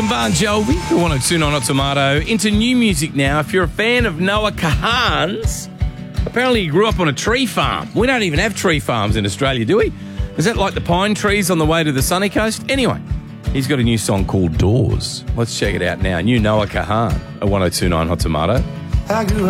Bon Jovi, the 102.9 Hot Tomato. Into new music now. If you're a fan of Noah Kahan's, apparently he grew up on a tree farm. We don't even have tree farms in Australia, do we? Is that like the pine trees on the way to the sunny coast? Anyway, he's got a new song called Doors. Let's check it out now. New Noah Kahan at 102.9 Hot Tomato. I grew